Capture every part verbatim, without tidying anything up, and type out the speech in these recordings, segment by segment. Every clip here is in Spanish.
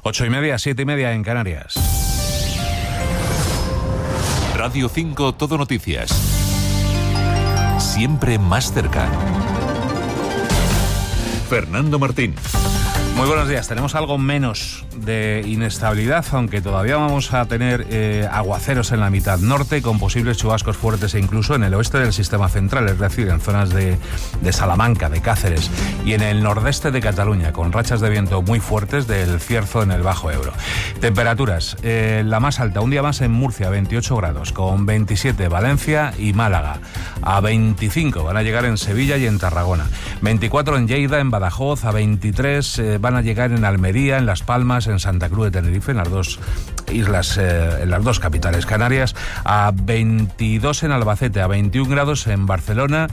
Ocho y media, siete y media en Canarias. Radio cinco Todo Noticias. Siempre más cerca. Fernando Martín. Muy buenos días. Tenemos algo menos de inestabilidad, aunque todavía vamos a tener eh, aguaceros en la mitad norte, con posibles chubascos fuertes e incluso en el oeste del sistema central, es decir, en zonas de, de Salamanca, de Cáceres, y en el nordeste de Cataluña, con rachas de viento muy fuertes del Cierzo en el Bajo Ebro. Temperaturas, eh, la más alta, un día más en Murcia, veintiocho grados, con veintisiete Valencia y Málaga. A veinticinco van a llegar en Sevilla y en Tarragona. veinticuatro en Lleida, en Badajoz, a veintitrés eh, van a llegar en Almería, en Las Palmas, en Santa Cruz de Tenerife, en las dos islas, eh, en las dos capitales canarias, a veintidós en Albacete, a veintiún grados en Barcelona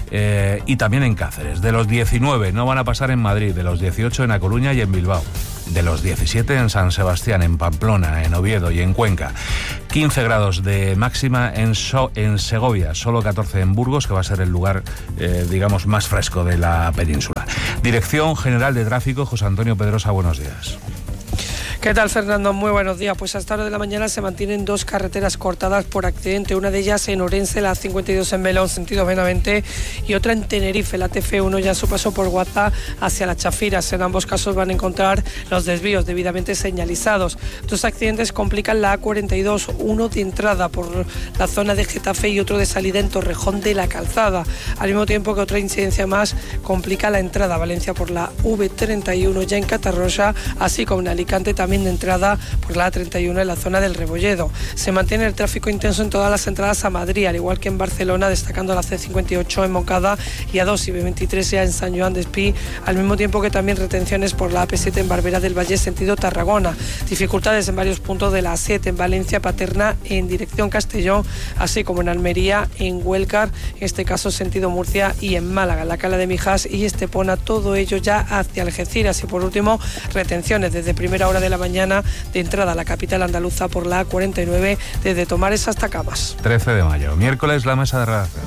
eh, y también en Cáceres. De los diecinueve no van a pasar en Madrid, de los dieciocho en A Coruña y en Bilbao. De los diecisiete en San Sebastián, en Pamplona, en Oviedo y en Cuenca. quince grados de máxima en, so en Segovia, solo catorce en Burgos, que va a ser el lugar, eh, digamos, más fresco de la península. Dirección General de Tráfico, José Antonio Pedrosa, buenos días. ¿Qué tal, Fernando? Muy buenos días. Pues hasta hora de la mañana se mantienen dos carreteras cortadas por accidente. Una de ellas en Orense, la cincuenta y dos en Melón, sentido Benavente, y otra en Tenerife, la T F uno, ya su paso por Guaza hacia Las Chafiras. En ambos casos van a encontrar los desvíos debidamente señalizados. Dos accidentes complican la A cuarenta y dos, uno de entrada por la zona de Getafe y otro de salida en Torrejón de la Calzada. Al mismo tiempo que otra incidencia más complica la entrada a Valencia por la V treinta y uno ya en Catarroja, así como en Alicante también de entrada por la A treinta y uno en la zona del Rebolledo. Se mantiene el tráfico intenso en todas las entradas a Madrid, al igual que en Barcelona, destacando la C cincuenta y ocho en Moncada y A dos y B veintitrés ya en San Joan de Espí, al mismo tiempo que también retenciones por la A P siete en Barberá del Valle, sentido Tarragona. Dificultades en varios puntos de la A siete en Valencia, Paterna en dirección Castellón, así como en Almería, en Huelcar, en este caso sentido Murcia, y en Málaga, en la Cala de Mijas y Estepona, todo ello ya hacia Algeciras. Y por último, retenciones desde primera hora de la mañana de entrada a la capital andaluza por la A cuarenta y nueve desde Tomares hasta Camas. trece de mayo, miércoles, la mesa de redacción.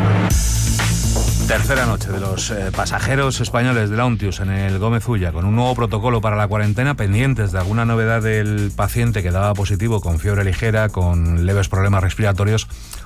Tercera noche de los eh, pasajeros españoles de la Untius en el Gómez Ulla, con un nuevo protocolo para la cuarentena, pendientes de alguna novedad del paciente que daba positivo con fiebre ligera, con leves problemas respiratorios,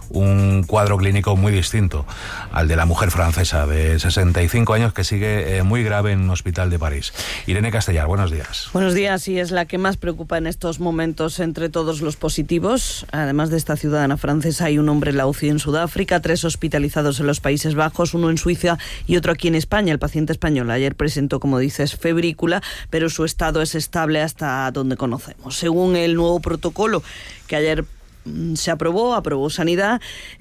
un cuadro clínico muy distinto al de la mujer francesa de sesenta y cinco años que sigue eh, muy grave en un hospital de París. Irene Castellar, buenos días. Buenos días, y es la que más preocupa en estos momentos entre todos los positivos. Además de esta ciudadana francesa, hay un hombre en la U C I en Sudáfrica, tres hospitalizados en los Países Bajos, uno en Suiza y otro aquí en España. El paciente español ayer presentó, como dices, febrícula, pero su estado es estable hasta donde conocemos. Según el nuevo protocolo que ayer se aprobó, aprobó Sanidad,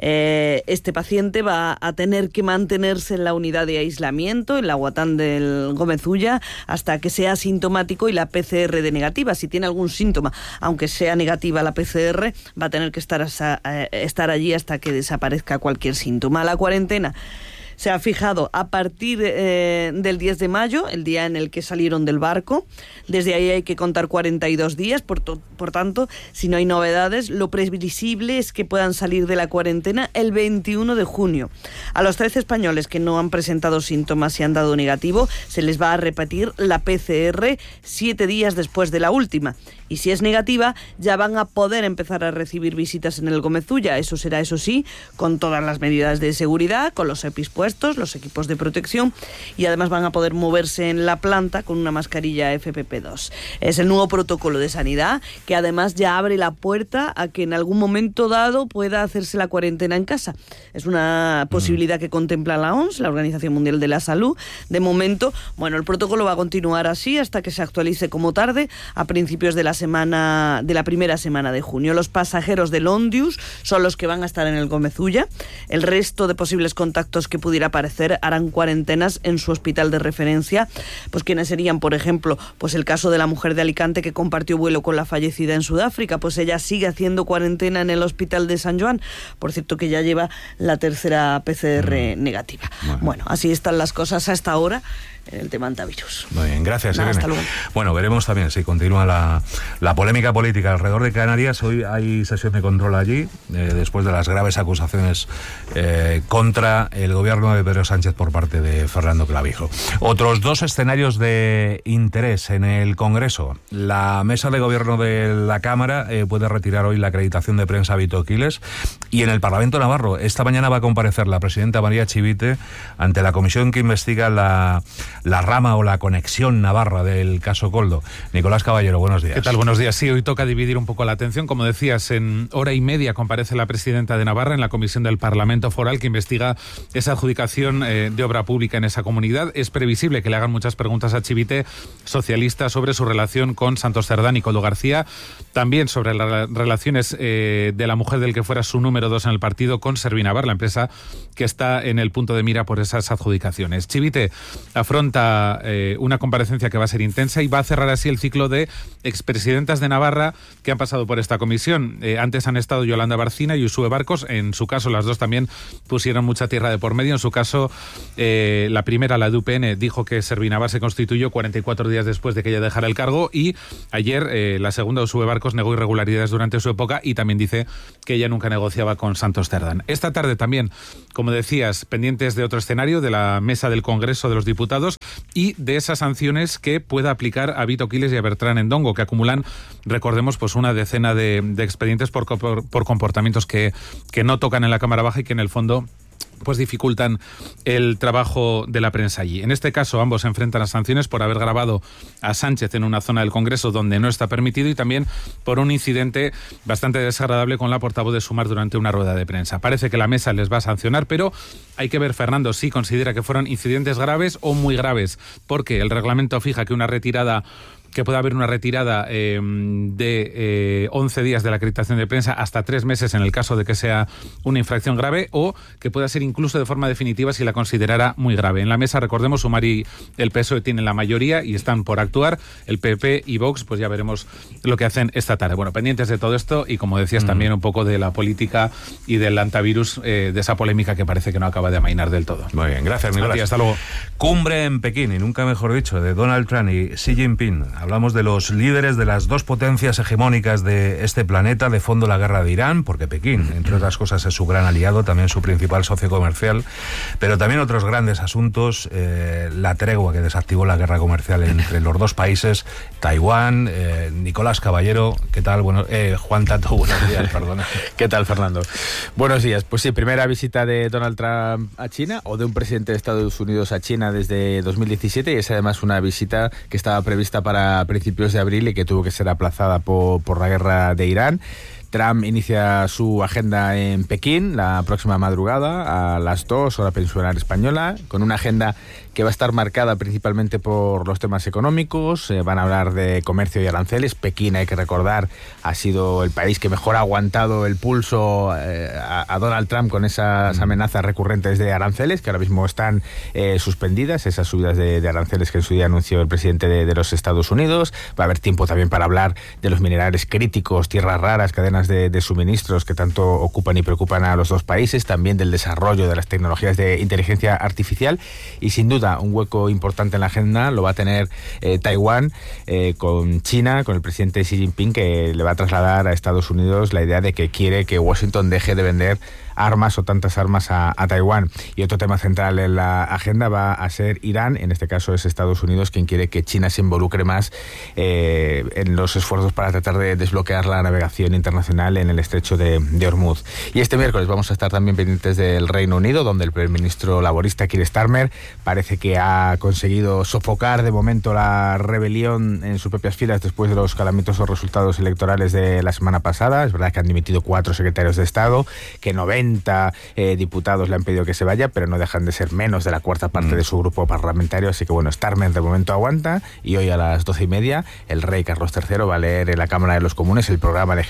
eh, este paciente va a tener que mantenerse en la unidad de aislamiento, en la Guatán del Gómez Ulla, hasta que sea asintomático y la P C R de negativa. Si tiene algún síntoma, aunque sea negativa la P C R, va a tener que estar, hasta, eh, estar allí hasta que desaparezca cualquier síntoma. La cuarentena se ha fijado a partir eh, del diez de mayo, el día en el que salieron del barco. Desde ahí hay que contar cuarenta y dos días, por, to- por tanto, si no hay novedades, lo previsible es que puedan salir de la cuarentena el veintiuno de junio. A los trece españoles que no han presentado síntomas y han dado negativo, se les va a repetir la P C R siete días después de la última. Y si es negativa, ya van a poder empezar a recibir visitas en el Gómez Ulla. Eso será, eso sí, con todas las medidas de seguridad, con los EPIs puestos, los equipos de protección, y además van a poder moverse en la planta con una mascarilla F P P dos. Es el nuevo protocolo de sanidad que además ya abre la puerta a que en algún momento dado pueda hacerse la cuarentena en casa. Es una posibilidad que contempla la O M S, la Organización Mundial de la Salud. De momento, bueno, el protocolo va a continuar así hasta que se actualice como tarde a principios de la semana de la primera semana de junio. Los pasajeros del Ondius son los que van a estar en el Gómez Ulla. El resto de posibles contactos que pudiera aparecer harán cuarentenas en su hospital de referencia. Pues quienes serían, por ejemplo, pues el caso de la mujer de Alicante que compartió vuelo con la fallecida en Sudáfrica, pues ella sigue haciendo cuarentena en el hospital de San Joan. Por cierto, que ya lleva la tercera P C R mm. negativa. Bueno. bueno, así están las cosas hasta ahora. en el tema antivirus. Muy bien, gracias, Nada, Irene. hasta luego. Bueno, veremos también si continúa la, la polémica política alrededor de Canarias. Hoy hay sesión de control allí, eh, después de las graves acusaciones eh, contra el gobierno de Pedro Sánchez por parte de Fernando Clavijo. Otros dos escenarios de interés en el Congreso. La mesa de gobierno de la Cámara eh, puede retirar hoy la acreditación de prensa a Vito Quiles, y en el Parlamento Navarro esta mañana va a comparecer la presidenta María Chivite ante la comisión que investiga la, la rama o la conexión navarra del caso Koldo. Nicolás Caballero, buenos días. ¿Qué tal? Buenos días. Sí, hoy toca dividir un poco la atención. Como decías, en hora y media comparece la presidenta de Navarra en la comisión del Parlamento Foral que investiga esa adjudicación eh, de obra pública en esa comunidad. Es previsible que le hagan muchas preguntas a Chivite, socialista, sobre su relación con Santos Cerdán y Koldo García, también sobre las relaciones eh, de la mujer del que fuera su número dos en el partido con Servinavar, la empresa que está en el punto de mira por esas adjudicaciones. Chivite afronta eh, una comparecencia que va a ser intensa y va a cerrar así el ciclo de expresidentas de Navarra que han pasado por esta comisión. Eh, antes han estado Yolanda Barcina y Uxue Barcos. En su caso, las dos también pusieron mucha tierra de por medio. En su caso, eh, la primera, la de U P N, dijo que Servinavar se constituyó cuarenta y cuatro días después de que ella dejara el cargo, y ayer eh, la segunda, Uxue Barcos, negó irregularidades durante su época y también dice que ella nunca negociaba con Santos Cerdán. Esta tarde también, como decías, pendientes de otro escenario, de la mesa del Congreso de los Diputados y de esas sanciones que pueda aplicar a Vito Quiles y a Bertrán Endongo, que acumulan, recordemos, pues una decena de, de expedientes por, por, por comportamientos que, que no tocan en la Cámara Baja y que en el fondo pues dificultan el trabajo de la prensa allí. En este caso, ambos se enfrentan a sanciones por haber grabado a Sánchez en una zona del Congreso donde no está permitido, y también por un incidente bastante desagradable con la portavoz de Sumar durante una rueda de prensa. Parece que la mesa les va a sancionar, pero hay que ver, Fernando, si considera que fueron incidentes graves o muy graves, porque el reglamento fija que una retirada que pueda haber una retirada eh, de eh, once días de la acreditación de prensa hasta tres meses en el caso de que sea una infracción grave, o que pueda ser incluso de forma definitiva si la considerara muy grave. En la mesa, recordemos, Sumar y el P S O E tienen la mayoría y están por actuar. El P P y Vox, pues ya veremos lo que hacen esta tarde. Bueno, pendientes de todo esto y, como decías, mm. también un poco de la política y del antivirus, eh, de esa polémica que parece que no acaba de amainar del todo. Muy bien, gracias, Nicolás. Hasta luego. Cumbre en Pekín, y nunca mejor dicho, de Donald Trump y Xi Jinping. Hablamos de los líderes de las dos potencias hegemónicas de este planeta, de fondo la guerra de Irán, porque Pekín, entre otras cosas, es su gran aliado, también su principal socio comercial, pero también otros grandes asuntos, eh, la tregua que desactivó la guerra comercial entre los dos países, Taiwán. eh, Nicolás Caballero, ¿qué tal? Bueno, eh, Juan Tato, buenos días, perdona. ¿Qué tal, Fernando? Buenos días. Pues sí, primera visita de Donald Trump a China, o de un presidente de Estados Unidos a China desde dos mil diecisiete, y es además una visita que estaba prevista para principios de abril y que tuvo que ser aplazada por, por la guerra de Irán. Trump inicia su agenda en Pekín la próxima madrugada a las dos, hora peninsular española, con una agenda que va a estar marcada principalmente por los temas económicos. Eh, van a hablar de comercio y aranceles. Pekín, hay que recordar, ha sido el país que mejor ha aguantado el pulso eh, a, a Donald Trump con esas amenazas recurrentes de aranceles, que ahora mismo están eh, suspendidas, esas subidas de, de aranceles que en su día anunció el presidente de, de los Estados Unidos. Va a haber tiempo también para hablar de los minerales críticos, tierras raras, cadenas de, de suministros que tanto ocupan y preocupan a los dos países, también del desarrollo de las tecnologías de inteligencia artificial, y sin duda un hueco importante en la agenda lo va a tener eh, Taiwán, eh, con China, con el presidente Xi Jinping, que le va a trasladar a Estados Unidos la idea de que quiere que Washington deje de vender armas o tantas armas a, a Taiwán. Y otro tema central en la agenda va a ser Irán. En este caso es Estados Unidos quien quiere que China se involucre más eh, en los esfuerzos para tratar de desbloquear la navegación internacional en el estrecho de, de Hormuz. Y este miércoles vamos a estar también pendientes del Reino Unido, donde el primer ministro laborista Keir Starmer parece que ha conseguido sofocar de momento la rebelión en sus propias filas después de los calamitosos resultados electorales de la semana pasada. Es verdad que han dimitido cuatro secretarios de Estado, que noventa eh, diputados le han pedido que se vaya, pero no dejan de ser menos de la cuarta parte mm. de su grupo parlamentario. Así que bueno, Starmer de momento aguanta, y hoy a las doce y media el rey Carlos tercero va a leer en la Cámara de los Comunes el programa legislativo del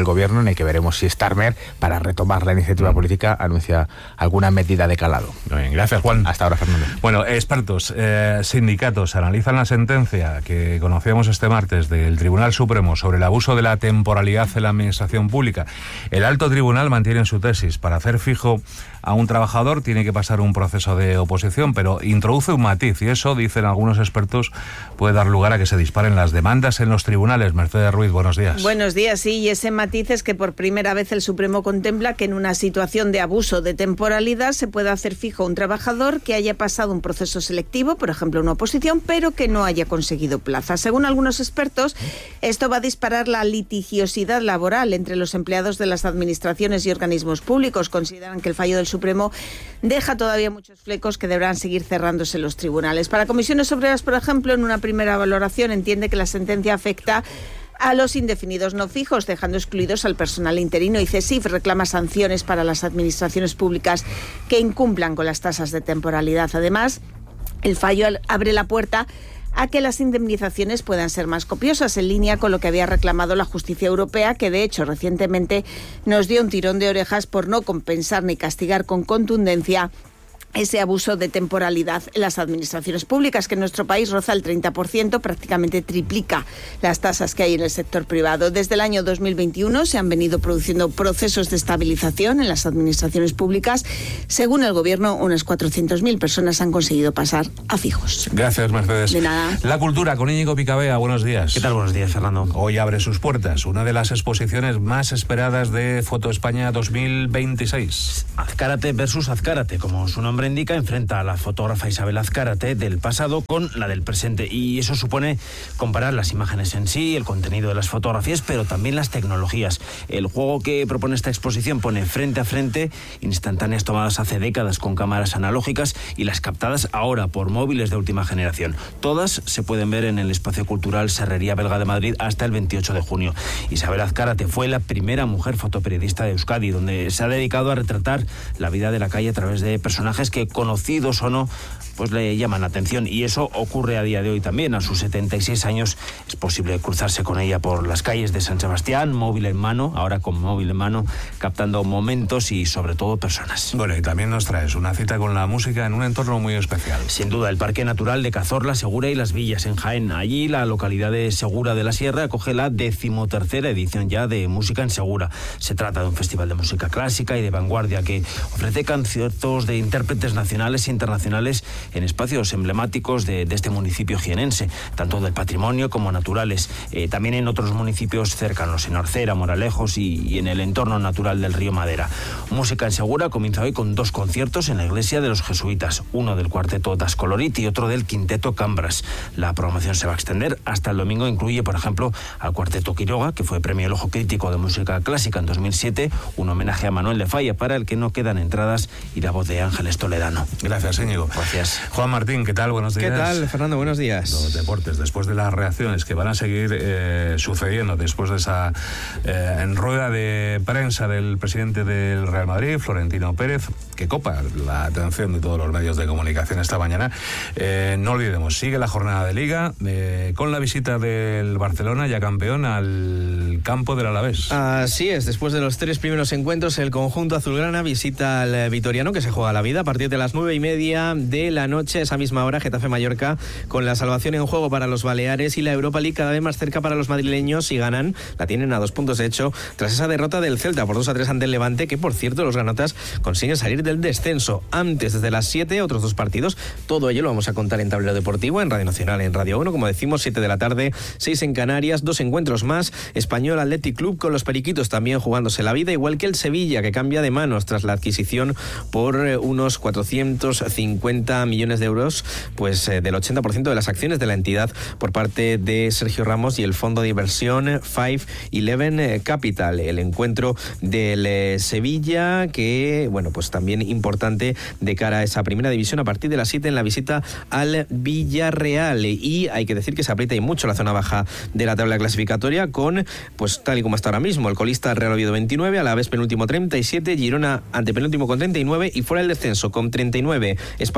el gobierno, en el que veremos si Starmer, para retomar la iniciativa política, anuncia alguna medida de calado. Muy bien, gracias, Juan. Hasta ahora, Fernando. Bueno, expertos, eh, sindicatos analizan la sentencia que conocíamos este martes del Tribunal Supremo sobre el abuso de la temporalidad en la administración pública. El alto tribunal mantiene su tesis: para hacer fijo a un trabajador tiene que pasar un proceso de oposición, pero introduce un matiz, y eso, dicen algunos expertos, puede dar lugar a que se disparen las demandas en los tribunales. Mercedes Ruiz, buenos días. Buenos días, sí, y ese matiz es que por primera vez el Supremo contempla que en una situación de abuso de temporalidad se puede hacer fijo a un trabajador que haya pasado un proceso selectivo, por ejemplo una oposición, pero que no haya conseguido plaza. Según algunos expertos, esto va a disparar la litigiosidad laboral entre los empleados de las administraciones y organismos públicos. Consideran que el fallo del Supremo deja todavía muchos flecos que deberán seguir cerrándose los tribunales. Para Comisiones Obreras, por ejemplo, en una primera valoración entiende que la sentencia afecta a los indefinidos no fijos, dejando excluidos al personal interino, y CESIF reclama sanciones para las administraciones públicas que incumplan con las tasas de temporalidad. Además, el fallo abre la puerta a que las indemnizaciones puedan ser más copiosas, en línea con lo que había reclamado la justicia europea, que de hecho recientemente nos dio un tirón de orejas por no compensar ni castigar con contundencia ese abuso de temporalidad en las administraciones públicas, que en nuestro país roza el treinta por ciento, prácticamente triplica las tasas que hay en el sector privado. Desde el año dos mil veintiuno se han venido produciendo procesos de estabilización en las administraciones públicas. Según el Gobierno, unas cuatrocientas mil personas han conseguido pasar a fijos. Gracias, Mercedes. De nada. La cultura, con Íñigo Picabea, buenos días. ¿Qué tal? Buenos días, Fernando. Hoy abre sus puertas una de las exposiciones más esperadas de Foto España dos mil veintiséis. Azcárate versus Azcárate, como su nombre indica, enfrenta a la fotógrafa Isabel Azcárate del pasado con la del presente, y eso supone comparar las imágenes en sí, el contenido de las fotografías, pero también las tecnologías. El juego que propone esta exposición pone frente a frente instantáneas tomadas hace décadas con cámaras analógicas y las captadas ahora por móviles de última generación. Todas se pueden ver en el Espacio Cultural Serrería Belga de Madrid hasta el veintiocho de junio. Isabel Azcárate fue la primera mujer fotoperiodista de Euskadi, donde se ha dedicado a retratar la vida de la calle a través de personajes que, conocidos o no, pues le llaman la atención, y eso ocurre a día de hoy también. A sus setenta y seis años es posible cruzarse con ella por las calles de San Sebastián, móvil en mano, ahora con móvil en mano, captando momentos y sobre todo personas. Bueno, y también nos traes una cita con la música en un entorno muy especial. Sin duda, el Parque Natural de Cazorla, Segura y Las Villas, en Jaén. Allí la localidad de Segura de la Sierra acoge la decimotercera edición ya de Música en Segura. Se trata de un festival de música clásica y de vanguardia que ofrece conciertos de intérpretes nacionales e internacionales en espacios emblemáticos de, de este municipio jienense, tanto del patrimonio como naturales, eh, también en otros municipios cercanos, en Orcera, Moralejos y, y en el entorno natural del río Madera. Música en Segura comienza hoy con dos conciertos en la iglesia de los jesuitas, uno del cuarteto Das Colorit y otro del quinteto Cambras. La programación se va a extender hasta el domingo, incluye, por ejemplo, al cuarteto Quiroga, que fue premio El Ojo Crítico de Música Clásica en dos mil siete, un homenaje a Manuel de Falla, para el que no quedan entradas, y la voz de Ángeles Toledano. Gracias, Íñigo. Gracias. Juan Martín, ¿qué tal? Buenos días. ¿Qué tal, Fernando? Buenos días. Los deportes, después de las reacciones que van a seguir eh, sucediendo después de esa eh, en rueda de prensa del presidente del Real Madrid, Florentino Pérez, que copa la atención de todos los medios de comunicación esta mañana. Eh, no olvidemos, sigue la jornada de Liga eh, con la visita del Barcelona, ya campeón, al campo del Alavés. Así es, después de los tres primeros encuentros, el conjunto azulgrana visita al Vitoriano, que se juega la vida a partir de las nueve y media de la noche. Esa misma hora, Getafe-Mallorca, con la salvación en juego para los baleares y la Europa League cada vez más cerca para los madrileños. Si ganan, la tienen a dos puntos de hecho, tras esa derrota del Celta por dos a tres ante el Levante, que por cierto los granotas consiguen salir del descenso. Antes, desde las siete, otros dos partidos. Todo ello lo vamos a contar en Tablero Deportivo, en Radio Nacional, en Radio uno, como decimos, siete de la tarde, seis en Canarias, dos encuentros más. Español Athletic Club con los periquitos también jugándose la vida, igual que el Sevilla, que cambia de manos tras la adquisición por unos cuatrocientos cincuenta millones de euros, pues eh, del ochenta por ciento de las acciones de la entidad por parte de Sergio Ramos y el fondo de inversión cinco once Capital. El encuentro del eh, Sevilla, que, bueno, pues también importante de cara a esa primera división a partir de las siete en la visita al Villarreal. Y hay que decir que se aprieta y mucho la zona baja de la tabla clasificatoria con, pues tal y como está ahora mismo, el colista Real Oviedo veintinueve, Alavés penúltimo treinta y siete, Girona antepenúltimo con treinta y nueve y fuera el descenso con treinta y nueve, Español Levante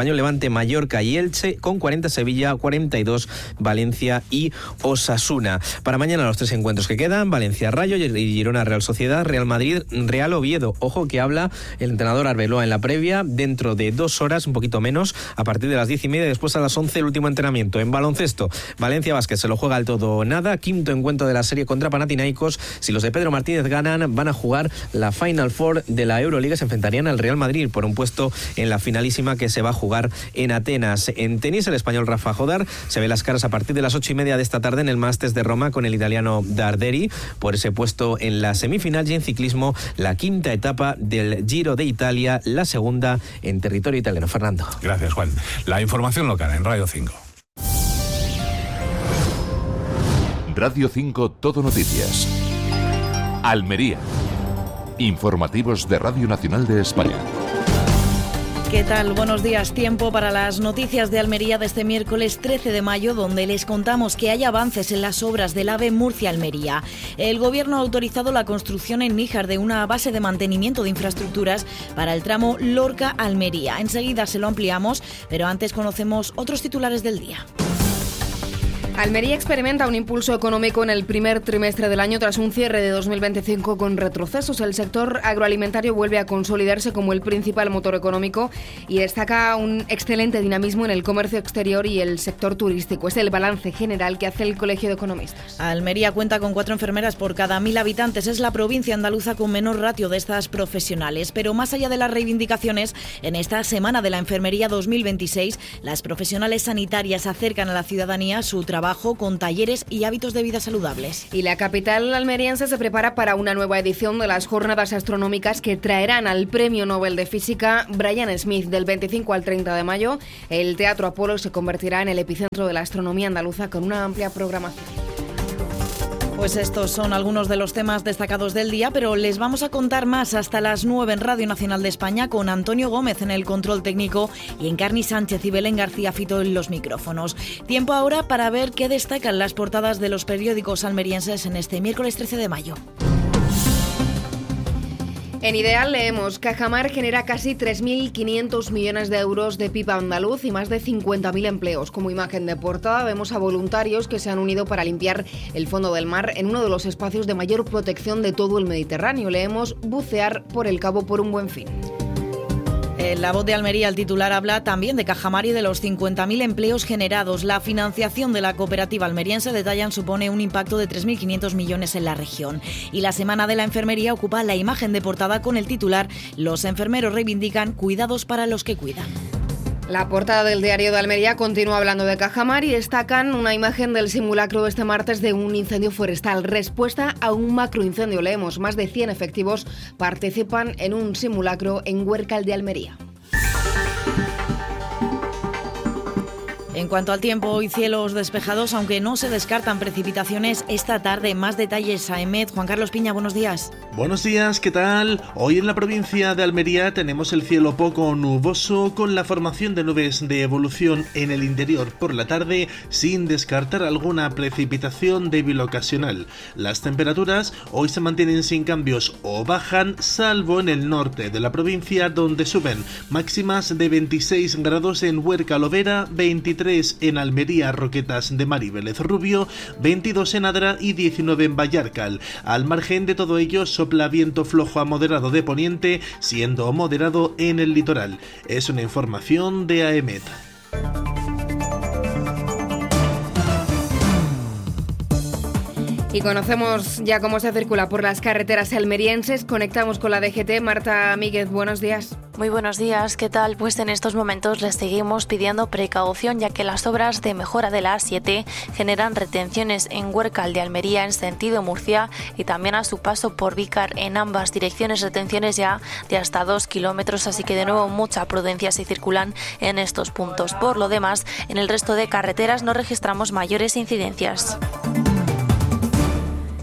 veinte Mallorca y Elche, con cuarenta Sevilla, cuarenta y dos Valencia y Osasuna. Para mañana los tres encuentros que quedan: Valencia Rayo y Girona Real Sociedad, Real Madrid Real Oviedo. Ojo que habla el entrenador Arbeloa en la previa, dentro de dos horas, un poquito menos, a partir de las diez y media, después a las once el último entrenamiento. En baloncesto, Valencia Basket se lo juega al todo o nada, quinto encuentro de la serie contra Panathinaikos. Si los de Pedro Martínez ganan, van a jugar la Final Four de la Euroliga, se enfrentarían al Real Madrid por un puesto en la finalísima que se va a jugar en Atenas. En tenis, el español Rafa Jodar se ve las caras a partir de las ocho y media de esta tarde en el Masters de Roma con el italiano Darderi por ese puesto en la semifinal, y en ciclismo la quinta etapa del Giro de Italia, la segunda en territorio italiano. Fernando. Gracias, Juan. La información local en Radio cinco. Radio cinco Todo Noticias. Almería. Informativos de Radio Nacional de España. ¿Qué tal? Buenos días. Tiempo para las noticias de Almería de este miércoles trece de mayo, donde les contamos que hay avances en las obras del AVE Murcia-Almería. El Gobierno ha autorizado la construcción en Níjar de una base de mantenimiento de infraestructuras para el tramo Lorca-Almería. Enseguida se lo ampliamos, pero antes conocemos otros titulares del día. Almería experimenta un impulso económico en el primer trimestre del año tras un cierre de dos mil veinticinco con retrocesos. El sector agroalimentario vuelve a consolidarse como el principal motor económico y destaca un excelente dinamismo en el comercio exterior y el sector turístico. Es el balance general que hace el Colegio de Economistas. Almería cuenta con cuatro enfermeras por cada mil habitantes. Es la provincia andaluza con menor ratio de estas profesionales. Pero más allá de las reivindicaciones, en esta Semana de la Enfermería dos mil veintiséis, las profesionales sanitarias acercan a la ciudadanía su trabajo con talleres y hábitos de vida saludables. Y la capital almeriense se prepara para una nueva edición de las jornadas astronómicas que traerán al Premio Nobel de Física Brian Smith. Del veinticinco al treinta de mayo, el Teatro Apolo se convertirá en el epicentro de la astronomía andaluza con una amplia programación. Pues estos son algunos de los temas destacados del día, pero les vamos a contar más hasta las nueve en Radio Nacional de España, con Antonio Gómez en el control técnico y Encarni Sánchez y Belén García Fito en los micrófonos. Tiempo ahora para ver qué destacan las portadas de los periódicos almerienses en este miércoles trece de mayo. En Ideal leemos: Cajamar genera casi tres mil quinientos millones de euros de P I B andaluz y más de cincuenta mil empleos. Como imagen de portada vemos a voluntarios que se han unido para limpiar el fondo del mar en uno de los espacios de mayor protección de todo el Mediterráneo. Leemos: bucear por el Cabo por un buen fin. En La Voz de Almería, el titular habla también de Cajamar y de los cincuenta mil empleos generados. La financiación de la cooperativa almeriense, detallan, supone un impacto de tres mil quinientos millones en la región. Y la Semana de la Enfermería ocupa la imagen de portada con el titular: los enfermeros reivindican cuidados para los que cuidan. La portada del Diario de Almería continúa hablando de Cajamar y destacan una imagen del simulacro de este martes de un incendio forestal. Respuesta a un macroincendio. Leemos: más de cien efectivos participan en un simulacro en Huércal de Almería. En cuanto al tiempo, hoy cielos despejados, aunque no se descartan precipitaciones esta tarde. Más detalles a EMET. Juan Carlos Piña, buenos días. Buenos días, ¿qué tal? Hoy en la provincia de Almería tenemos el cielo poco nuboso, con la formación de nubes de evolución en el interior por la tarde, sin descartar alguna precipitación débil ocasional. Las temperaturas hoy se mantienen sin cambios o bajan, salvo en el norte de la provincia, donde suben máximas de veintiséis grados en Huércal Lovera, veintitrés en Almería, Roquetas de Mar y Vélez Rubio, veintidós en Adra y diecinueve en Vallarcal. Al margen de todo ello, sopla viento flojo a moderado de poniente, siendo moderado en el litoral. Es una información de AEMET. Y conocemos ya cómo se circula por las carreteras almerienses. Conectamos con la D G T. Marta Míguez, buenos días. Muy buenos días, ¿qué tal? Pues en estos momentos les seguimos pidiendo precaución, ya que las obras de mejora de la A siete generan retenciones en Huércal de Almería en sentido Murcia y también a su paso por Vícar en ambas direcciones, retenciones ya de hasta dos kilómetros, así que de nuevo mucha prudencia si circulan en estos puntos. Por lo demás, en el resto de carreteras no registramos mayores incidencias.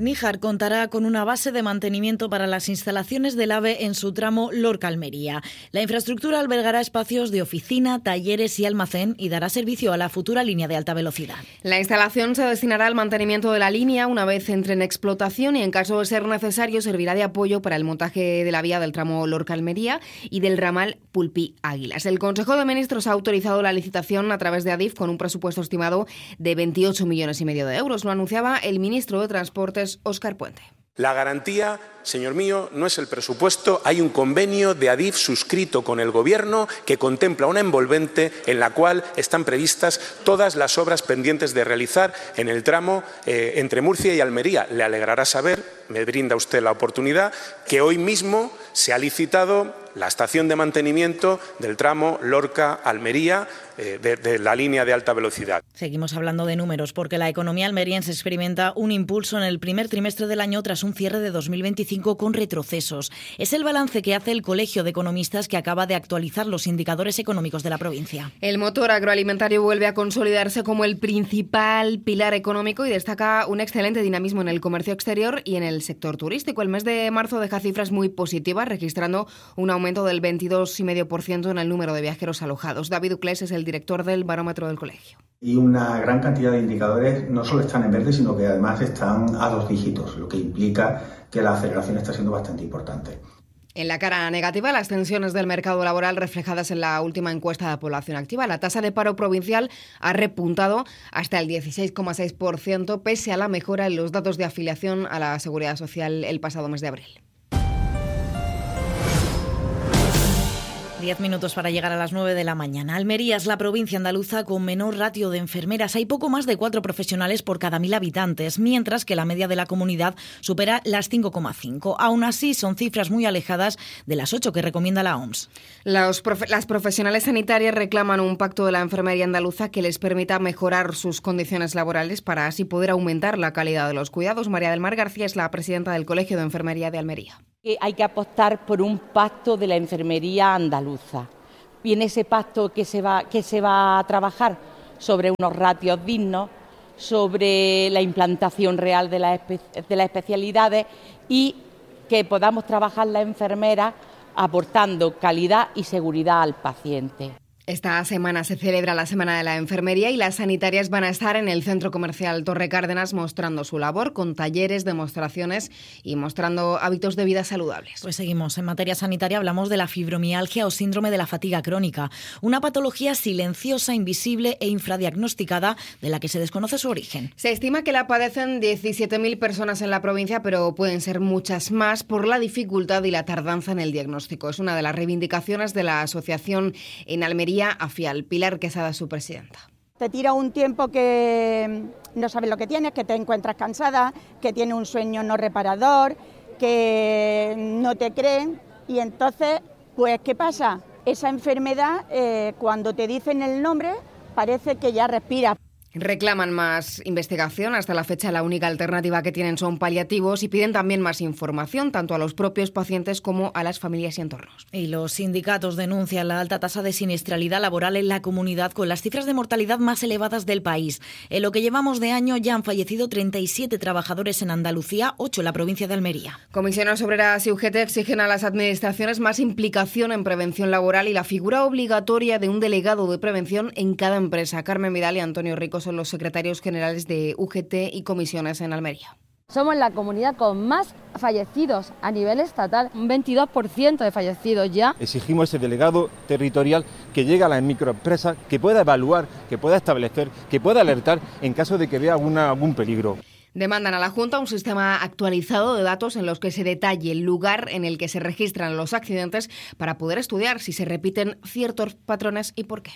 Níjar contará con una base de mantenimiento para las instalaciones del AVE en su tramo Lorca-Almería. La infraestructura albergará espacios de oficina, talleres y almacén y dará servicio a la futura línea de alta velocidad. La instalación se destinará al mantenimiento de la línea una vez entre en explotación y, en caso de ser necesario, servirá de apoyo para el montaje de la vía del tramo Lorca-Almería y del ramal Pulpí-Águilas. El Consejo de Ministros ha autorizado la licitación a través de Adif con un presupuesto estimado de veintiocho millones y medio de euros. Lo anunciaba el ministro de Transportes, Óscar Puente. La garantía, señor mío, no es el presupuesto. Hay un convenio de Adif suscrito con el Gobierno que contempla una envolvente en la cual están previstas todas las obras pendientes de realizar en el tramo eh, entre Murcia y Almería. Le alegrará saber, me brinda usted la oportunidad, que hoy mismo se ha licitado la estación de mantenimiento del tramo Lorca-Almería eh, de, de la línea de alta velocidad. Seguimos hablando de números porque la economía almeriense experimenta un impulso en el primer trimestre del año tras un cierre de dos mil veinticinco con retrocesos. Es el balance que hace el Colegio de Economistas, que acaba de actualizar los indicadores económicos de la provincia. El motor agroalimentario vuelve a consolidarse como el principal pilar económico y destaca un excelente dinamismo en el comercio exterior y en el sector turístico. El mes de marzo deja cifras muy positivas, registrando un aumento del veintidós coma cinco por ciento en el número de viajeros alojados. David Uclés es el director del barómetro del colegio. Y una gran cantidad de indicadores no solo están en verde, sino que además están a dos dígitos, lo que implica que la aceleración está siendo bastante importante. En la cara negativa, las tensiones del mercado laboral reflejadas en la última encuesta de población activa. La tasa de paro provincial ha repuntado hasta el dieciséis coma seis por ciento, pese a la mejora en los datos de afiliación a la Seguridad Social el pasado mes de abril. Diez minutos para llegar a las nueve de la mañana. Almería es la provincia andaluza con menor ratio de enfermeras. Hay poco más de cuatro profesionales por cada mil habitantes, mientras que la media de la comunidad supera las cinco coma cinco. Aún así, son cifras muy alejadas de las ocho que recomienda la O M S. Los profe- las profesionales sanitarias reclaman un pacto de la enfermería andaluza que les permita mejorar sus condiciones laborales para así poder aumentar la calidad de los cuidados. María del Mar García es la presidenta del Colegio de Enfermería de Almería. Que hay que apostar por un pacto de la enfermería andaluza. Y en ese pacto que se va, que se va a trabajar sobre unos ratios dignos, sobre la implantación real de las, espe- de las especialidades y que podamos trabajar las enfermeras aportando calidad y seguridad al paciente. Esta semana se celebra la Semana de la Enfermería y las sanitarias van a estar en el Centro Comercial Torre Cárdenas mostrando su labor con talleres, demostraciones y mostrando hábitos de vida saludables. Pues seguimos. En materia sanitaria hablamos de la fibromialgia o síndrome de la fatiga crónica, una patología silenciosa, invisible e infradiagnosticada de la que se desconoce su origen. Se estima que la padecen diecisiete mil personas en la provincia, pero pueden ser muchas más por la dificultad y la tardanza en el diagnóstico. Es una de las reivindicaciones de la asociación en Almería, AFIAL. Pilar Quesada, su presidenta. Te tira un tiempo que no sabes lo que tienes, que te encuentras cansada, que tienes un sueño no reparador, que no te creen y entonces, pues, ¿qué pasa? Esa enfermedad, eh, cuando te dicen el nombre, parece que ya respiras. Reclaman más investigación. Hasta la fecha la única alternativa que tienen son paliativos y piden también más información, tanto a los propios pacientes como a las familias y entornos. Y los sindicatos denuncian la alta tasa de siniestralidad laboral en la comunidad, con las cifras de mortalidad más elevadas del país. En lo que llevamos de año ya han fallecido treinta y siete trabajadores en Andalucía, ocho en la provincia de Almería. Comisiones Obreras y U G T exigen a las administraciones más implicación en prevención laboral y la figura obligatoria de un delegado de prevención en cada empresa. Carmen Vidal y Antonio Rico son los secretarios generales de U G T y comisiones en Almería. Somos la comunidad con más fallecidos a nivel estatal, un veintidós por ciento de fallecidos ya. Exigimos ese delegado territorial que llegue a las microempresas, que pueda evaluar, que pueda establecer, que pueda alertar en caso de que vea alguna, algún peligro. Demandan a la Junta un sistema actualizado de datos en los que se detalle el lugar en el que se registran los accidentes para poder estudiar si se repiten ciertos patrones y por qué.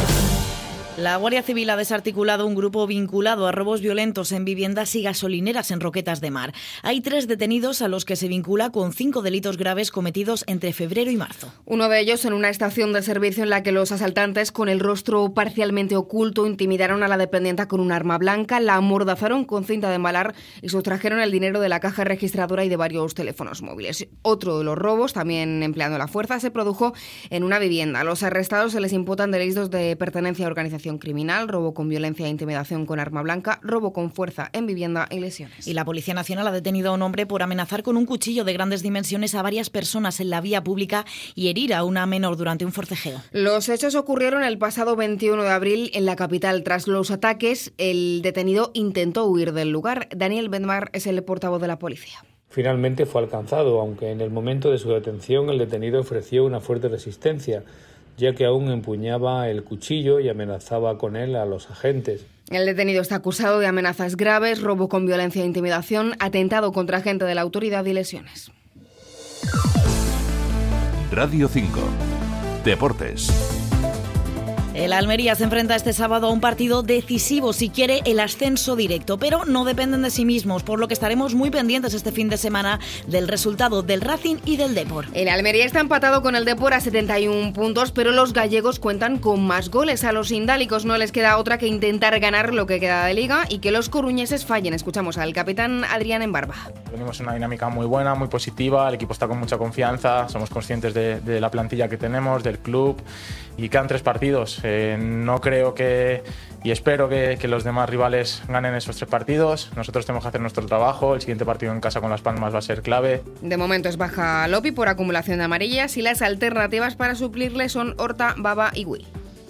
La Guardia Civil ha desarticulado un grupo vinculado a robos violentos en viviendas y gasolineras en Roquetas de Mar. Hay tres detenidos a los que se vincula con cinco delitos graves cometidos entre febrero y marzo. Uno de ellos en una estación de servicio en la que los asaltantes, con el rostro parcialmente oculto, intimidaron a la dependienta con un arma blanca, la amordazaron con cinta de embalar y sustrajeron el dinero de la caja registradora y de varios teléfonos móviles. Otro de los robos, también empleando la fuerza, se produjo en una vivienda. A los arrestados se les imputan delitos de pertenencia a organización asociación criminal, robo con violencia e intimidación con arma blanca, robo con fuerza en vivienda y lesiones. Y la Policía Nacional ha detenido a un hombre por amenazar con un cuchillo de grandes dimensiones a varias personas en la vía pública y herir a una menor durante un forcejeo. Los hechos ocurrieron el pasado veintiuno de abril en la capital. Tras los ataques, el detenido intentó huir del lugar. Daniel Benmar es el portavoz de la policía. Finalmente fue alcanzado, aunque en el momento de su detención el detenido ofreció una fuerte resistencia, ya que aún empuñaba el cuchillo y amenazaba con él a los agentes. El detenido está acusado de amenazas graves, robo con violencia e intimidación, atentado contra agente de la autoridad y lesiones. Radio cinco. Deportes. El Almería se enfrenta este sábado a un partido decisivo si quiere el ascenso directo, pero no dependen de sí mismos, por lo que estaremos muy pendientes este fin de semana del resultado del Racing y del Depor. El Almería está empatado con el Depor a setenta y un puntos, pero los gallegos cuentan con más goles. A los indálicos no les queda otra que intentar ganar lo que queda de liga y que los coruñeses fallen. Escuchamos al capitán Adrián Embarba. Venimos en una dinámica muy buena, muy positiva, el equipo está con mucha confianza, somos conscientes de, de la plantilla que tenemos, del club, y quedan tres partidos. Eh, no creo que, y espero que, que los demás rivales ganen esos tres partidos. Nosotros tenemos que hacer nuestro trabajo. El siguiente partido en casa con Las Palmas va a ser clave. De momento es baja Lopi por acumulación de amarillas y las alternativas para suplirle son Horta, Baba y Will.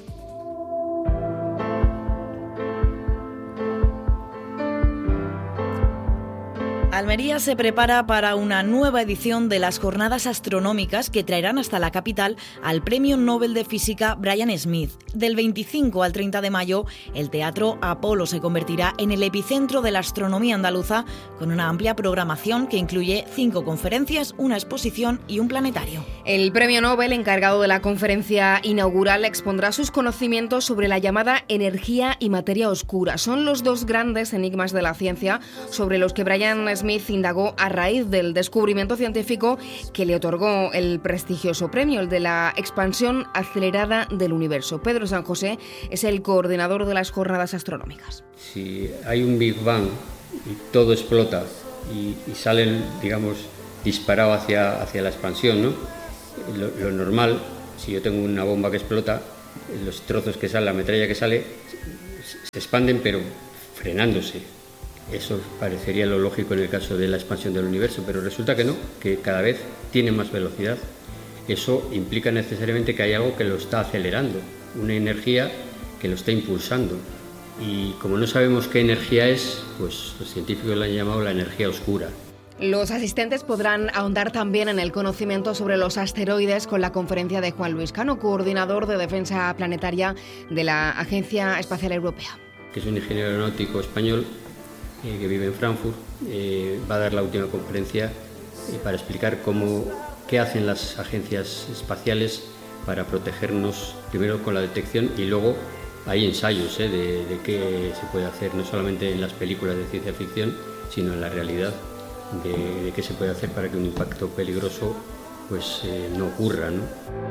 Almería se prepara para una nueva edición de las jornadas astronómicas que traerán hasta la capital al Premio Nobel de Física Brian Smith. Del veinticinco al treinta de mayo, el Teatro Apolo se convertirá en el epicentro de la astronomía andaluza, con una amplia programación que incluye cinco conferencias, una exposición y un planetario. El Premio Nobel, encargado de la conferencia inaugural, expondrá sus conocimientos sobre la llamada energía y materia oscura. Son los dos grandes enigmas de la ciencia sobre los que Brian Smith Smith indagó a raíz del descubrimiento científico que le otorgó el prestigioso premio, el de la expansión acelerada del universo. Pedro San José es el coordinador de las jornadas astronómicas. Si hay un Big Bang y todo explota y, y salen, digamos, disparado hacia, hacia la expansión, ¿no? Lo, lo normal, si yo tengo una bomba que explota, los trozos que salen, la metralla que sale, se expanden pero frenándose. Eso parecería lo lógico en el caso de la expansión del universo, pero resulta que no, que cada vez tiene más velocidad. Eso implica necesariamente que hay algo que lo está acelerando, una energía que lo está impulsando. Y como no sabemos qué energía es, pues los científicos la han llamado la energía oscura. Los asistentes podrán ahondar también en el conocimiento sobre los asteroides con la conferencia de Juan Luis Cano, coordinador de defensa planetaria de la Agencia Espacial Europea. Que es un ingeniero aeronáutico español eh, que vive en Frankfurt, eh, va a dar la última conferencia eh, para explicar cómo, qué hacen las agencias espaciales para protegernos, primero con la detección y luego hay ensayos eh, de, de qué se puede hacer, no solamente en las películas de ciencia ficción, sino en la realidad. De, de qué se puede hacer para que un impacto peligroso pues eh, no ocurra, ¿no?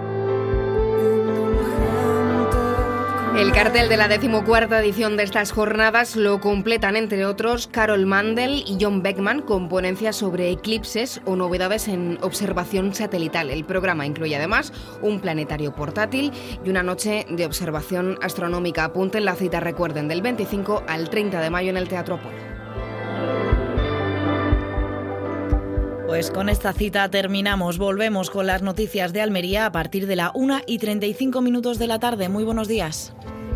El cartel de la decimocuarta edición de estas jornadas lo completan, entre otros, Carol Mandel y John Beckman con ponencias sobre eclipses o novedades en observación satelital. El programa incluye además un planetario portátil y una noche de observación astronómica. Apunten la cita, recuerden, del veinticinco al treinta de mayo en el Teatro Apolo. Pues con esta cita terminamos. Volvemos con las noticias de Almería a partir de la una y treinta y cinco minutos de la tarde. Muy buenos días.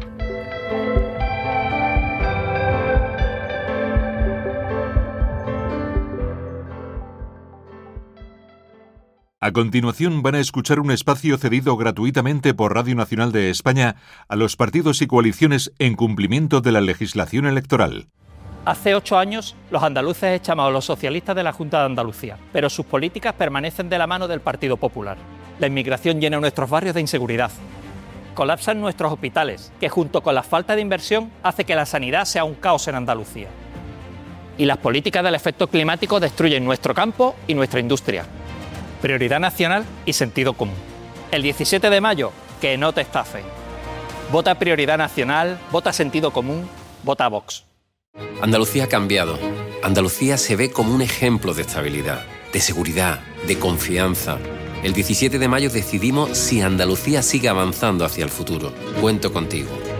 A continuación van a escuchar un espacio cedido gratuitamente por Radio Nacional de España a los partidos y coaliciones en cumplimiento de la legislación electoral. Hace ocho años, los andaluces echamos a los socialistas de la Junta de Andalucía, pero sus políticas permanecen de la mano del Partido Popular. La inmigración llena nuestros barrios de inseguridad. Colapsan nuestros hospitales, que junto con la falta de inversión hace que la sanidad sea un caos en Andalucía. Y las políticas del efecto climático destruyen nuestro campo y nuestra industria. Prioridad nacional y sentido común. El diecisiete de mayo, que no te estafen. Vota Prioridad Nacional, vota Sentido Común, vota Vox. Andalucía ha cambiado. Andalucía se ve como un ejemplo de estabilidad, de seguridad, de confianza. El diecisiete de mayo decidimos si Andalucía sigue avanzando hacia el futuro. Cuento contigo.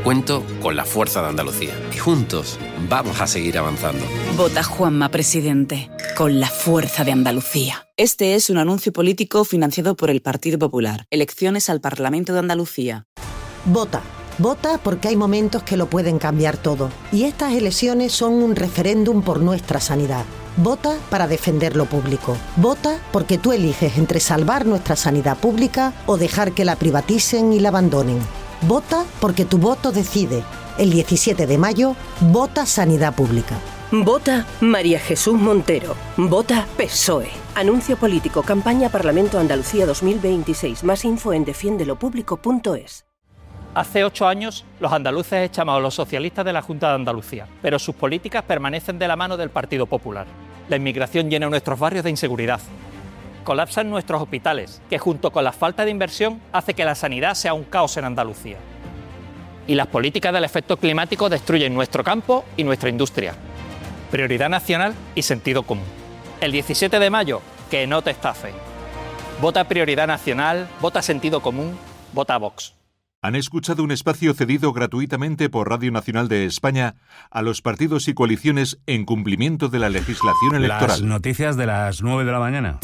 Cuento con la fuerza de Andalucía y juntos vamos a seguir avanzando. Vota Juanma Presidente, con la fuerza de Andalucía. Este es un anuncio político financiado por el Partido Popular. Elecciones al Parlamento de Andalucía. Vota. Vota porque hay momentos que lo pueden cambiar todo. Y estas elecciones son un referéndum por nuestra sanidad. Vota para defender lo público. Vota porque tú eliges entre salvar nuestra sanidad pública o dejar que la privaticen y la abandonen. Vota porque tu voto decide. El diecisiete de mayo, vota Sanidad Pública. Vota María Jesús Montero. Vota P S O E. Anuncio político. Campaña Parlamento Andalucía dos mil veintiséis. Más info en defiendelo público punto es. Hace ocho años, los andaluces echamos a los socialistas de la Junta de Andalucía, pero sus políticas permanecen de la mano del Partido Popular. La inmigración llena nuestros barrios de inseguridad. Colapsan nuestros hospitales, que junto con la falta de inversión hace que la sanidad sea un caos en Andalucía. Y las políticas del efecto climático destruyen nuestro campo y nuestra industria. Prioridad nacional y sentido común. El diecisiete de mayo, que no te estafe. Vota Prioridad Nacional, vota Sentido Común, vota Vox. Han escuchado un espacio cedido gratuitamente por Radio Nacional de España a los partidos y coaliciones en cumplimiento de la legislación electoral. Las noticias de las nueve de la mañana.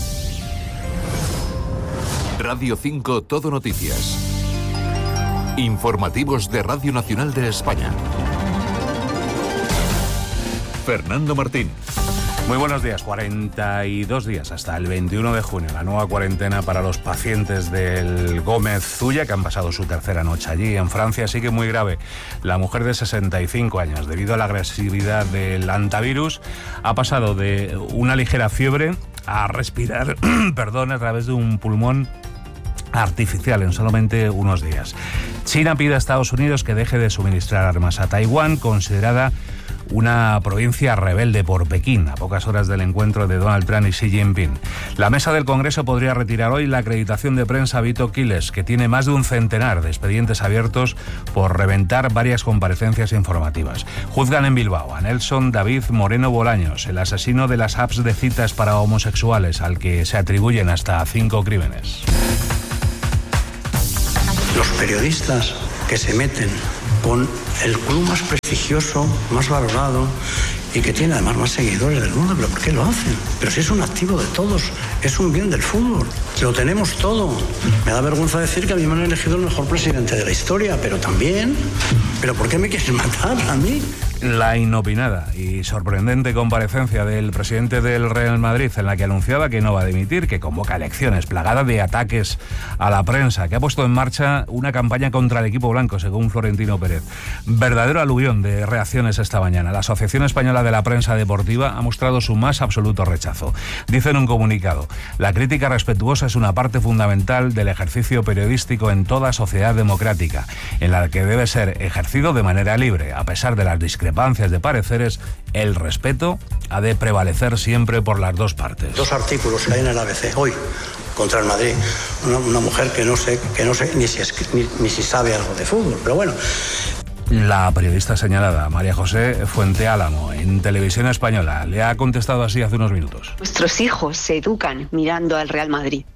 Radio cinco Todo Noticias. Informativos de Radio Nacional de España. Fernando Martín. Muy buenos días. cuarenta y dos días hasta el veintiuno de junio. La nueva cuarentena para los pacientes del Gómez Zulla, que han pasado su tercera noche allí en Francia, sigue muy grave. La mujer de sesenta y cinco años, debido a la agresividad del hantavirus, ha pasado de una ligera fiebre a respirar perdón, a través de un pulmón artificial en solamente unos días. China pide a Estados Unidos que deje de suministrar armas a Taiwán, considerada una provincia rebelde por Pekín, a pocas horas del encuentro de Donald Trump y Xi Jinping. La mesa del Congreso podría retirar hoy la acreditación de prensa a Vito Quiles, que tiene más de un centenar de expedientes abiertos por reventar varias comparecencias informativas. Juzgan en Bilbao a Nelson David Moreno Bolaños, el asesino de las apps de citas para homosexuales, al que se atribuyen hasta cinco crímenes. Los periodistas que se meten con el club más prestigioso, más valorado y que tiene además más seguidores del mundo, ¿pero por qué lo hacen? Pero si es un activo de todos, es un bien del fútbol, lo tenemos todo. Me da vergüenza decir que a mí me han elegido el mejor presidente de la historia, pero también, ¿pero por qué me quieren matar a mí? La inopinada y sorprendente comparecencia del presidente del Real Madrid, en la que anunciaba que no va a dimitir, que convoca elecciones, plagada de ataques a la prensa, que ha puesto en marcha una campaña contra el equipo blanco, según Florentino Pérez. Verdadero aluvión de reacciones esta mañana. La Asociación Española de la Prensa Deportiva ha mostrado su más absoluto rechazo. Dice en un comunicado: la crítica respetuosa es una parte fundamental del ejercicio periodístico en toda sociedad democrática, en la que debe ser ejercido de manera libre, a pesar de las discrepancias de pareceres. El respeto ha de prevalecer siempre por las dos partes. Dos artículos que hay en el A B C hoy contra el Madrid, una, una mujer que no sé, que no sé ni si, es, ni, ni si sabe algo de fútbol, pero bueno. La periodista señalada, María José Fuenteálamo, en Televisión Española, le ha contestado así hace unos minutos. Nuestros hijos se educan mirando al Real Madrid.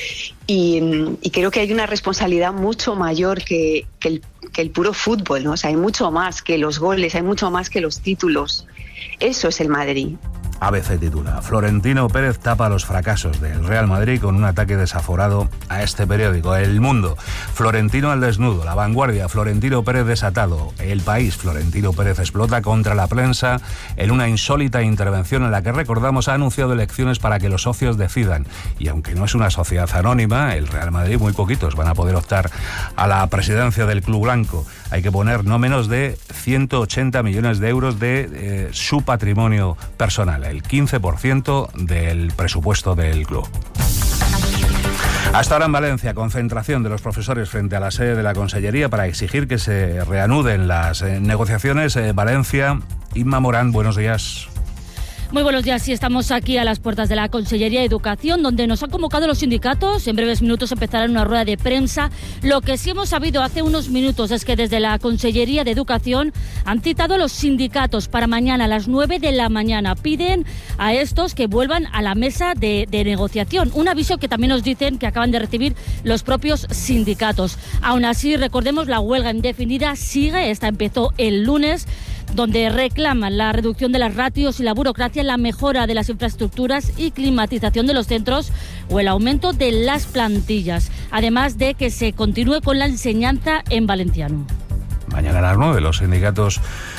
Y, y creo que hay una responsabilidad mucho mayor que, que, el, que el puro fútbol, ¿no? O sea, hay mucho más que los goles, hay mucho más que los títulos. Eso es el Madrid. A B C titula: Florentino Pérez tapa los fracasos del Real Madrid con un ataque desaforado a este periódico. El Mundo: Florentino al desnudo. La Vanguardia: Florentino Pérez desatado. El País: Florentino Pérez explota contra la prensa en una insólita intervención en la que, recordamos, ha anunciado elecciones para que los socios decidan. Y aunque no es una sociedad anónima, el Real Madrid, muy poquitos van a poder optar a la presidencia del club blanco. Hay que poner no menos de ciento ochenta millones de euros de eh, su patrimonio personal, el quince por ciento del presupuesto del club. Hasta ahora en Valencia, concentración de los profesores frente a la sede de la Consellería para exigir que se reanuden las eh, negociaciones. Eh, Valencia, Inma Morán, buenos días. Muy buenos días, sí, estamos aquí a las puertas de la Consellería de Educación, donde nos han convocado los sindicatos. En breves minutos empezarán una rueda de prensa. Lo que sí hemos sabido hace unos minutos es que desde la Consellería de Educación han citado a los sindicatos para mañana a las nueve de la mañana. Piden a estos que vuelvan a la mesa de, de negociación. Un aviso que también nos dicen que acaban de recibir los propios sindicatos. Aún así, recordemos, la huelga indefinida sigue. Esta empezó el lunes, donde reclaman la reducción de las ratios y la burocracia, la mejora de las infraestructuras y climatización de los centros o el aumento de las plantillas, además de que se continúe con la enseñanza en valenciano. Mañana a las nueve los sindicatos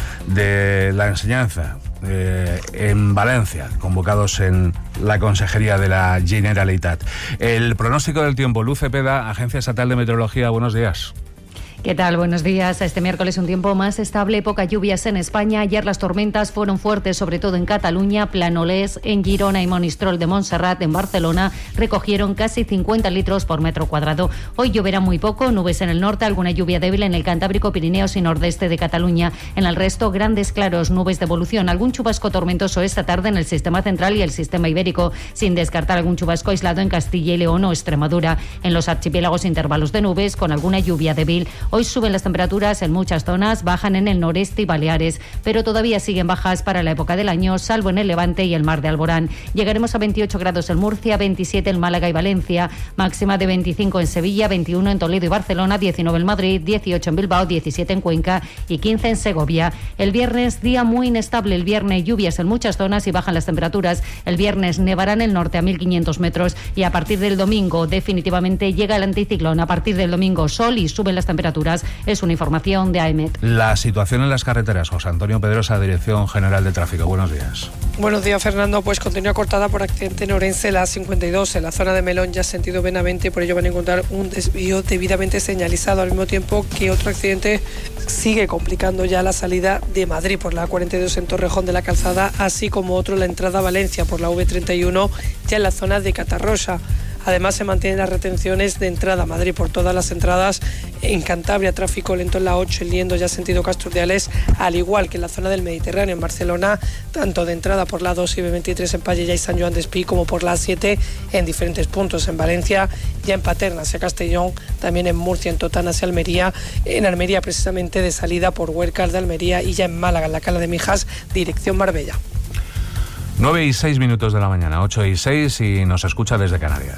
de la enseñanza eh, en Valencia, convocados en la Consejería de la Generalitat. El pronóstico del tiempo, Luz Cepeda, Agencia Estatal de Meteorología, buenos días. ¿Qué tal? Buenos días. Este miércoles un tiempo más estable, pocas lluvias en España. Ayer las tormentas fueron fuertes, sobre todo en Cataluña, Planolés, en Girona y Monistrol de Montserrat, en Barcelona, recogieron casi cincuenta litros por metro cuadrado. Hoy lloverá muy poco, nubes en el norte, alguna lluvia débil en el Cantábrico, Pirineos y nordeste de Cataluña. En el resto, grandes claros, nubes de evolución, algún chubasco tormentoso esta tarde en el sistema central y el sistema ibérico, sin descartar algún chubasco aislado en Castilla y León o Extremadura. En los archipiélagos, intervalos de nubes con alguna lluvia débil. Hoy suben las temperaturas en muchas zonas, bajan en el noreste y Baleares, pero todavía siguen bajas para la época del año, salvo en el Levante y el Mar de Alborán. Llegaremos a veintiocho grados en Murcia, veintisiete en Málaga y Valencia, máxima de veinticinco en Sevilla, veintiuno en Toledo y Barcelona, diecinueve en Madrid, dieciocho en Bilbao, diecisiete en Cuenca y quince en Segovia. El viernes, día muy inestable, el viernes lluvias en muchas zonas y bajan las temperaturas. El viernes nevará en el norte a mil quinientos metros y a partir del domingo definitivamente llega el anticiclón. A partir del domingo sol y suben las temperaturas. Es una información de A E M E T. La situación en las carreteras, José Antonio Pedrosa, Dirección General de Tráfico. Buenos días. Buenos días, Fernando. Pues continúa cortada por accidente en Orense, la cincuenta y dos, en la zona de Melón, ya sentido Benavente. Por ello van a encontrar un desvío debidamente señalizado, al mismo tiempo que otro accidente sigue complicando ya la salida de Madrid por la cuarenta y dos en Torrejón de la Calzada, así como otro la entrada a Valencia por la V treinta y uno, ya en la zona de Catarrosa. Además, se mantienen las retenciones de entrada a Madrid por todas las entradas. En Cantabria, tráfico lento en la ocho, en Liendo, ya sentido Casturdiales, al igual que en la zona del Mediterráneo, en Barcelona, tanto de entrada por la dos y B veintitrés en Pallella y San Joan d'Espí, como por la siete en diferentes puntos. En Valencia, ya en Paterna hacia Castellón, también en Murcia, en Totana hacia Almería, en Almería precisamente de salida por Huércal de Almería, y ya en Málaga, en la Cala de Mijas, dirección Marbella. nueve y seis minutos de la mañana, ocho y seis, y nos escucha desde Canarias.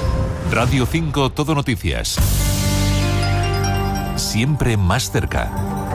Radio cinco Todo Noticias. Siempre más cerca.